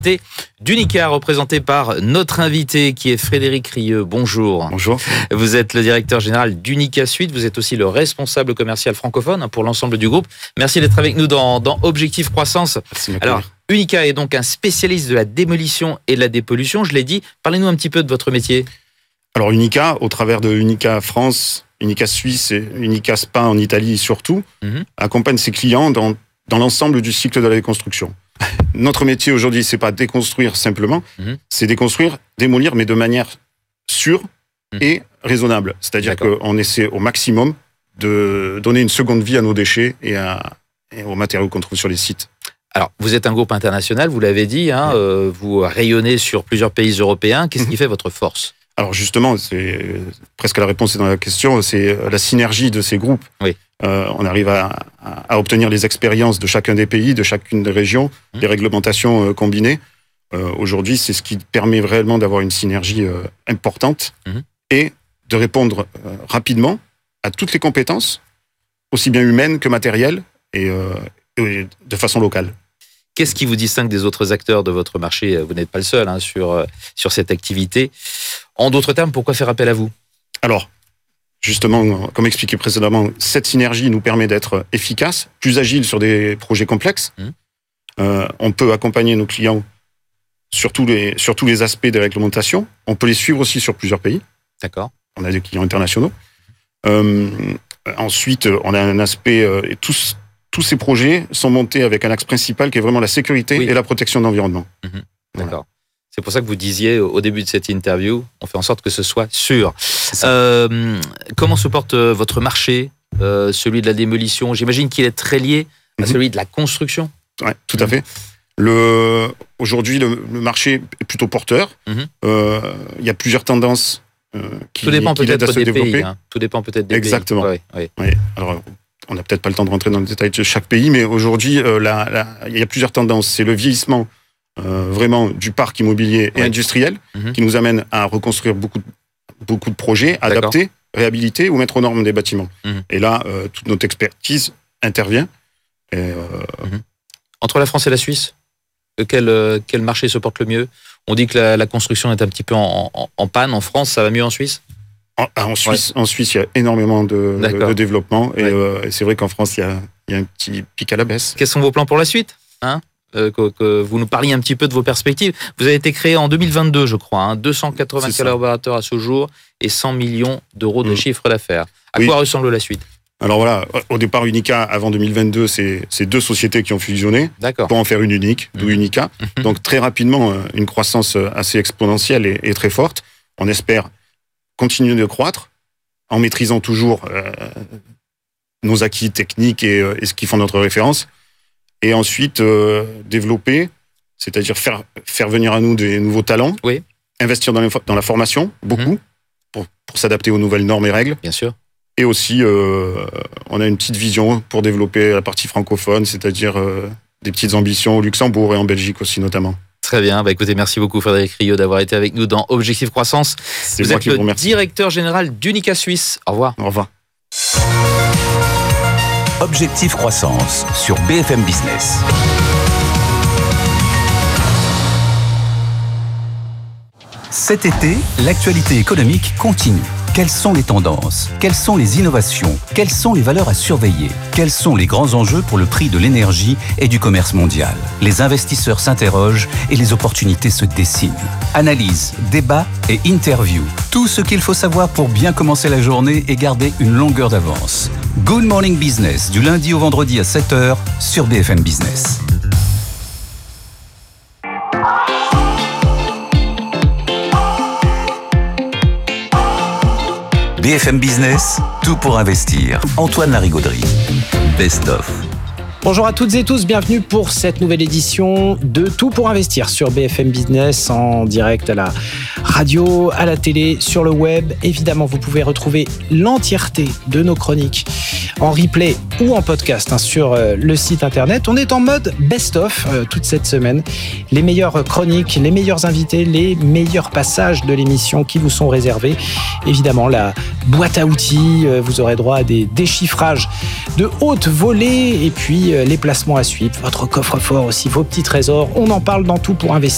d'Unica, représenté par notre invité qui est Frédéric Rieu. Bonjour. Bonjour. Vous êtes le directeur général d'Unica Suite. Vous êtes aussi le responsable commercial francophone pour l'ensemble du groupe. Merci d'être avec nous dans Objectif Croissance. Merci. Alors, Unica est donc un spécialiste de la démolition et de la dépollution. Je l'ai dit. Parlez-nous un petit peu de votre métier. Alors, Unica, au travers de Unica France, Unica Suisse et Unica Spa en Italie surtout, accompagne ses clients dans l'ensemble du cycle de la déconstruction. Notre métier aujourd'hui, c'est pas déconstruire simplement, c'est déconstruire, démolir, mais de manière sûre et raisonnable. C'est-à-dire qu'on essaie au maximum de donner une seconde vie à nos déchets et aux matériaux qu'on trouve sur les sites. Alors, vous êtes un groupe international, vous l'avez dit, vous rayonnez sur plusieurs pays européens. Qu'est-ce qui fait votre force ? Alors justement, c'est presque la réponse est dans la question, c'est la synergie de ces groupes. Oui. On arrive à obtenir les expériences de chacun des pays, de chacune des régions, les réglementations combinées. Aujourd'hui, c'est ce qui permet réellement d'avoir une synergie importante et de répondre rapidement à toutes les compétences, aussi bien humaines que matérielles, et de façon locale. Qu'est-ce qui vous distingue des autres acteurs de votre marché ? Vous n'êtes pas le seul sur cette activité. En d'autres termes, pourquoi faire appel à vous ? Alors, justement, comme expliqué précédemment, cette synergie nous permet d'être efficace, plus agile sur des projets complexes. On peut accompagner nos clients sur tous les aspects des réglementations. On peut les suivre aussi sur plusieurs pays. D'accord. On a des clients internationaux. Ensuite, on a un aspect... tous ces projets sont montés avec un axe principal qui est vraiment la sécurité et la protection de l'environnement. D'accord. Voilà. C'est pour ça que vous disiez au début de cette interview, on fait en sorte que ce soit sûr. Comment se porte votre marché, celui de la démolition ? J'imagine qu'il est très lié à celui de la construction. Oui, tout à fait. Aujourd'hui, le marché est plutôt porteur. Il y a plusieurs tendances qui l'aident à se développer. Tout dépend peut-être des pays. Exactement. Oui. Alors, on n'a peut-être pas le temps de rentrer dans le détail de chaque pays, mais aujourd'hui, il y a plusieurs tendances. C'est le vieillissement vraiment du parc immobilier et industriel qui nous amène à reconstruire beaucoup de projets, adapter, réhabiliter ou mettre aux normes des bâtiments. Et là, toute notre expertise intervient. Entre la France et la Suisse, quel marché se porte le mieux ? On dit que la construction est un petit peu en panne. En France, ça va mieux en Suisse ? En Suisse, il y a énormément de développement et c'est vrai qu'en France, il y a un petit pic à la baisse. Quels sont vos plans pour la suite ? Que vous nous parliez un petit peu de vos perspectives. Vous avez été créé en 2022, je crois. 280 collaborateurs à ce jour et 100 millions d'euros de chiffre d'affaires. À quoi ressemble la suite ? Alors voilà, au départ, Unica, avant 2022, c'est 2 sociétés qui ont fusionné pour en faire une unique, d'où Unica. Donc très rapidement, une croissance assez exponentielle et très forte. On espère continuer de croître en maîtrisant toujours nos acquis techniques et ce qui font notre référence. Et ensuite, développer, c'est-à-dire faire venir à nous des nouveaux talents, investir dans la formation, beaucoup, pour s'adapter aux nouvelles normes et règles. Bien sûr. Et aussi, on a une petite vision pour développer la partie francophone, c'est-à-dire des petites ambitions au Luxembourg et en Belgique aussi notamment. Très bien. Écoutez, merci beaucoup Frédéric Rieu d'avoir été avec nous dans Objectif Croissance. Vous êtes le directeur général d'Unica Suisse. Au revoir. Au revoir. Objectif Croissance sur BFM Business. Cet été, l'actualité économique continue. Quelles sont les tendances ? Quelles sont les innovations ? Quelles sont les valeurs à surveiller ? Quels sont les grands enjeux pour le prix de l'énergie et du commerce mondial ? Les investisseurs s'interrogent et les opportunités se dessinent. Analyse, débat et interview. Tout ce qu'il faut savoir pour bien commencer la journée et garder une longueur d'avance. Good Morning Business, du lundi au vendredi à 7h sur BFM Business. BFM Business, tout pour investir. Antoine Larigauderie, Best of. Bonjour à toutes et tous, bienvenue pour cette nouvelle édition de Tout pour investir sur BFM Business, en direct à la radio, à la télé, sur le web. Évidemment, vous pouvez retrouver l'entièreté de nos chroniques en replay ou en podcast sur le site internet. On est en mode best-of toute cette semaine. Les meilleures chroniques, les meilleurs invités, les meilleurs passages de l'émission qui vous sont réservés. Évidemment, la boîte à outils, vous aurez droit à des déchiffrages de haute volée et puis les placements à suivre, votre coffre-fort aussi, vos petits trésors. On en parle dans Tout pour investir.